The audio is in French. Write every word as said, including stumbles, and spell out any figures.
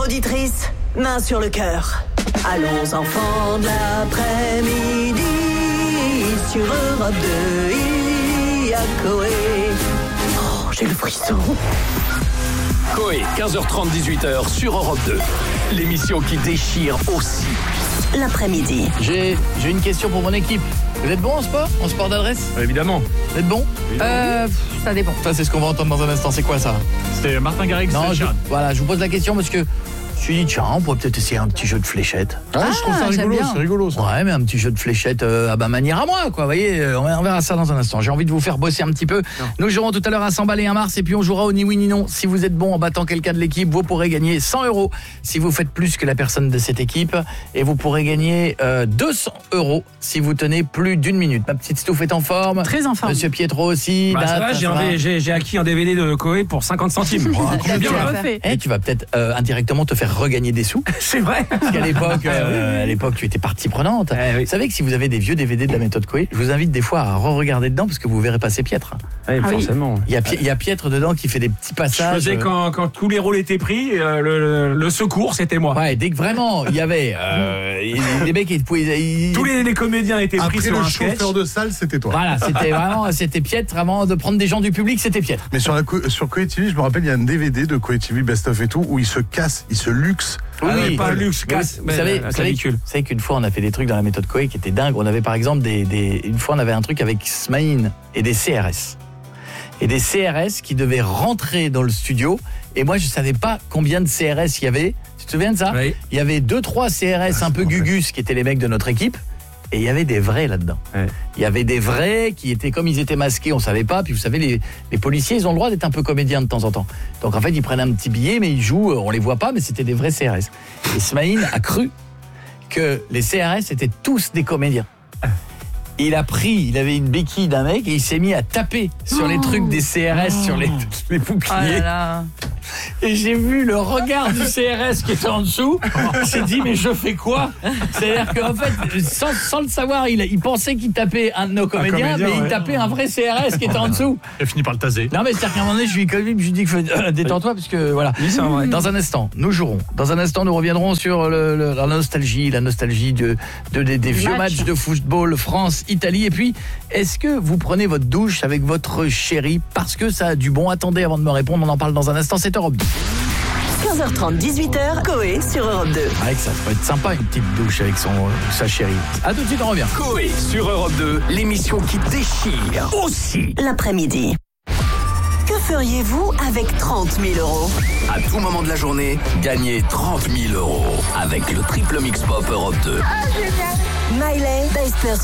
Auditrice, main sur le cœur. Allons enfants de l'après-midi. Sur Europe deux, il y a Coé. Oh, j'ai le frisson. Coé, quinze heures trente, dix-huit heures sur Europe deux. L'émission qui déchire aussi l'après-midi. J'ai, j'ai une question pour mon équipe. Vous êtes bon en sport? En sport d'adresse? Évidemment. Vous êtes bon? Euh, ça dépend. Ça, c'est ce qu'on va entendre dans un instant. C'est quoi ça? C'est Martin Garrix. Non, je, voilà, je vous pose la question parce que je me suis dit, tiens, on pourrait peut-être essayer un petit jeu de fléchettes. Ah, je trouve ça rigolo, c'est rigolo ça. Ouais, mais un petit jeu de fléchettes euh, à ma manière à moi, quoi. Vous voyez, euh, on verra ça dans un instant. J'ai envie de vous faire bosser un petit peu. Non. Nous jouerons tout à l'heure à cent balles et un mars et puis on jouera au ni oui ni non. Si vous êtes bon en battant quelqu'un de l'équipe, vous pourrez gagner cent euros si vous faites plus que la personne de cette équipe et vous pourrez gagner euh, deux cents euros si vous tenez plus d'une minute. Ma petite Stouff est en forme. Très en forme. Monsieur Pietro aussi. Bah, ça va, j'ai, un, j'ai, j'ai acquis un D V D de Coé pour cinquante centimes. Oh, bien tu, vas, refait. eh, tu vas peut-être euh, indirectement te faire regagner des sous. C'est vrai. Parce qu'à l'époque, euh, à l'époque, tu étais partie prenante. Eh, oui. Vous savez que si vous avez des vieux D V D de la méthode Coé, je vous invite des fois à re-regarder dedans parce que vous verrez passer Pietre. Ouais, Ah forcément. Il y a, il y a Pietre dedans qui fait des petits Je passages. faisais quand, quand tous les rôles étaient pris, euh, le, le, le secours, c'était moi. Ouais, dès que vraiment il y avait euh, les mecs ils pouvaient ils... Tous les, les comédiens étaient pris Après sur le un sketch. chauffeur de salle, c'était toi. Voilà, c'était vraiment c'était Pietre, vraiment de prendre des gens du public, c'était Pietre. Mais sur la co- sur Coé T V, je me rappelle, il y a un D V D de Coé T V Best of et tout où il se casse, il se luxe. Oui, Ah, oui. mais pas un luxe, Mais casse. vous, mais savez, la vous, savez, clavicule. vous savez qu'une fois on a fait des trucs dans la méthode Coé qui étaient dingues. On avait par exemple des, des une fois on avait un truc avec Smaïn et des C R S. Et des C R S qui devaient rentrer dans le studio et moi je savais pas combien de C R S il y avait. Tu te souviens de ça? Oui. Il y avait deux trois C R S un peu gugus qui étaient les mecs de notre équipe et il y avait des vrais là-dedans. Ouais. Il y avait des vrais qui étaient comme ils étaient masqués, on savait pas. Puis vous savez les, les policiers, ils ont le droit d'être un peu comédiens de temps en temps. Donc en fait, ils prennent un petit billet mais ils jouent, on les voit pas mais c'était des vrais C R S. Et Smaïn a cru que les C R S étaient tous des comédiens. Il a pris, il avait une béquille d'un mec et il s'est mis à taper sur Oh. les trucs des C R S, oh. sur les, les boucliers. Oh là là. Et j'ai vu le regard du C R S qui était en dessous. Il s'est dit, mais je fais quoi? C'est-à-dire qu'en fait, sans, sans le savoir, il, il pensait qu'il tapait un de nos comédiens, comédien, mais il ouais. tapait un vrai C R S qui était en dessous. Il a fini par le taser. Non, mais c'est-à-dire qu'à un moment donné, je lui ai quand même, je lui ai dit, euh, détends-toi, parce que voilà. Oui, c'est vrai. Dans un instant, nous jouerons. Dans un instant, nous reviendrons sur le, le, la nostalgie, la nostalgie de, de, de des vieux Match. matchs de football France-Italie. Et puis, est-ce que vous prenez votre douche avec votre chérie parce que ça a du bon? Attendez avant de me répondre, on en parle dans un instant, c'est Europe deux. quinze heures trente, dix-huit heures, Coé sur Europe deux. Avec ça, ça va être sympa une petite douche avec son, euh, sa chérie. A tout de suite, on revient. Coé sur Europe deux, l'émission qui déchire aussi L'après-midi. Que feriez-vous avec trente mille euros? à tout moment de la journée. Gagnez trente mille euros avec le triple mix pop Europe deux. Miley, Best